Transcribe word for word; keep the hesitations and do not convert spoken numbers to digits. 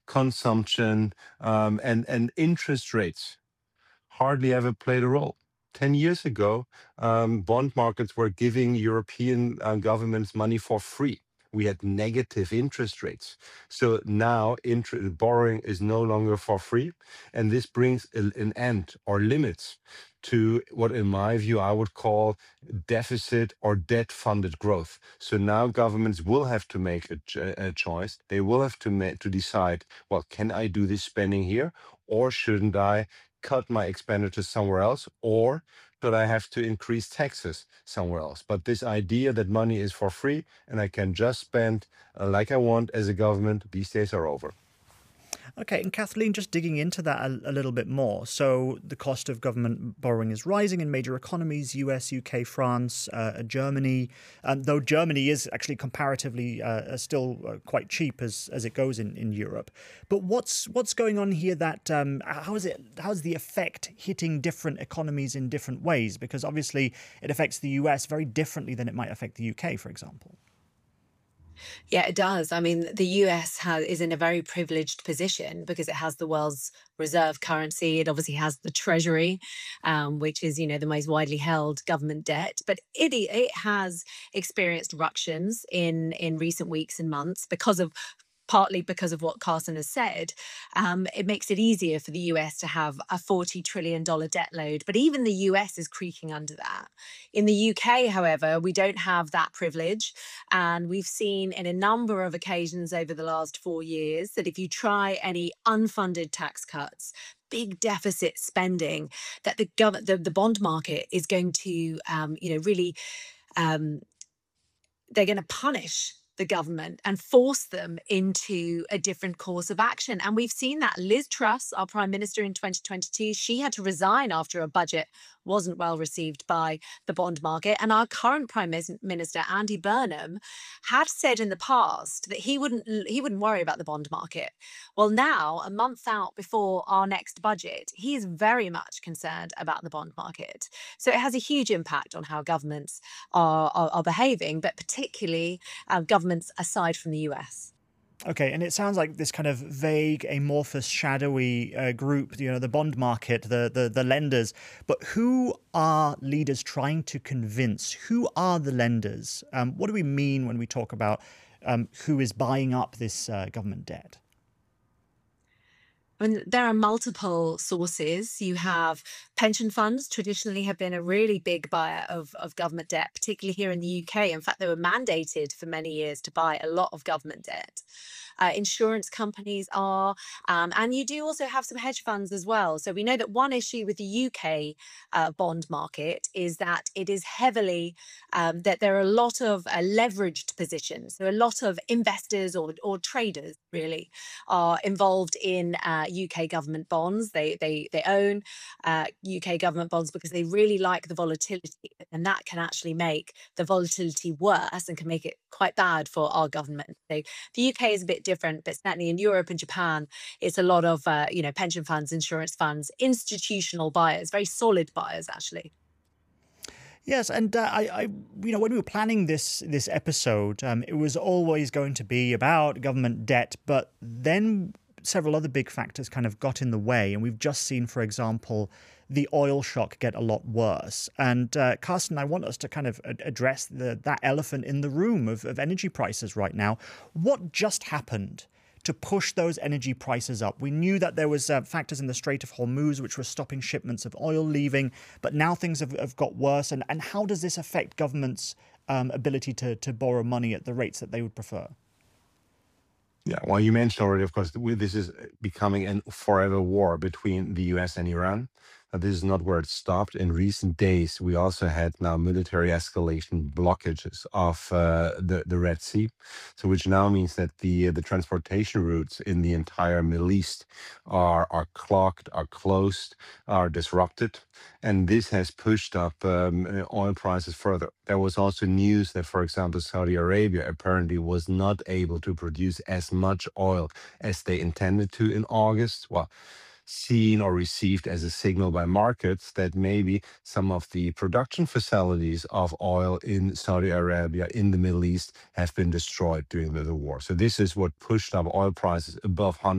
consumption, um, and and interest rates hardly ever played a role. ten years ago, um, bond markets were giving European uh, governments money for free. We had negative interest rates. So now inter- borrowing is no longer for free. And this brings a- an end or limits to what, in my view, I would call deficit or debt funded growth. So now governments will have to make a, ch- a choice. They will have to, ma- to decide, well, can I do this spending here or shouldn't I cut my expenditures somewhere else, or should I have to increase taxes somewhere else? But this idea that money is for free and I can just spend uh, like I want as a government, these days are over. Okay, and Kathleen, just digging into that a, a little bit more. So the cost of government borrowing is rising in major economies, U S, U K, France, uh, Germany, um, though Germany is actually comparatively uh, still uh, quite cheap as as it goes in, in Europe. But what's what's going on here that um, how is it how's the effect hitting different economies in different ways? Because obviously it affects the U S very differently than it might affect the U K, for example. Yeah, it does. I mean, the U S has, is in a very privileged position because it has the world's reserve currency. It obviously has the treasury, um, which is, you know, the most widely held government debt. But it it has experienced ructions in in recent weeks and months because of partly because of what Carson has said. Um, it makes it easier for the U S to have a forty trillion dollars debt load. But even the U S is creaking under that. In the U K, however, we don't have that privilege. And we've seen in a number of occasions over the last four years that if you try any unfunded tax cuts, big deficit spending, that the gov- the, the bond market is going to, um, you know, really, um, they're going to punish the government and force them into a different course of action. And we've seen that. Liz Truss, our prime minister in twenty twenty-two, she had to resign after a budget wasn't well received by the bond market. And our current prime minister, Andy Burnham, had said in the past that he wouldn't he wouldn't worry about the bond market. Well, now, a month out before our next budget, he is very much concerned about the bond market. So it has a huge impact on how governments are, are, are behaving, but particularly uh, governments aside from the U S. Okay, and it sounds like this kind of vague, amorphous, shadowy uh, group, you know, the bond market, the, the the lenders. But who are leaders trying to convince? Who are the lenders? Um, what do we mean when we talk about um, who is buying up this uh, government debt? I mean, there are multiple sources. You have pension funds traditionally have been a really big buyer of, of government debt, particularly here in the U K. In fact, they were mandated for many years to buy a lot of government debt. Uh, insurance companies are, um, and you do also have some hedge funds as well. So we know that one issue with the U K uh, bond market is that it is heavily, um, that there are a lot of uh, leveraged positions. So a lot of investors or, or traders really are involved in uh, U K government bonds. They they they own uh, U K government bonds because they really like the volatility, and that can actually make the volatility worse and can make it quite bad for our government. So the U K is a bit different, but certainly in Europe and Japan, it's a lot of uh, you know pension funds, insurance funds, institutional buyers, very solid buyers actually. Yes, and uh, I, I, you know, when we were planning this this episode, um, it was always going to be about government debt, but then several other big factors kind of got in the way, and we've just seen, for example, the oil shock get a lot worse. And uh, Carsten, I want us to kind of address the, that elephant in the room of, of energy prices right now. What just happened to push those energy prices up? We knew that there was uh, factors in the Strait of Hormuz which were stopping shipments of oil leaving, but now things have, have got worse. And, and how does this affect governments' um, ability to, to borrow money at the rates that they would prefer? Yeah, well, you mentioned already, of course, that this is becoming a forever war between the U S and Iran. Uh, this is not where it stopped. In recent days, we also had now military escalation blockages of uh, the the Red Sea, so which now means that the uh, the transportation routes in the entire Middle East are are clogged, are closed, are disrupted, and this has pushed up um, uh, oil prices further. There was also news that, for example, Saudi Arabia apparently was not able to produce as much oil as they intended to in August. Well, seen or received as a signal by markets that maybe some of the production facilities of oil in Saudi Arabia, in the Middle East, have been destroyed during the war. So this is what pushed up oil prices above